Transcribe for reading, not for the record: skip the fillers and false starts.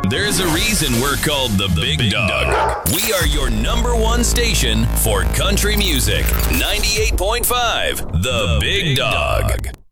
There's a reason we're called the Big Dog. We are your number one station for country music. 98.5, the Big Dog.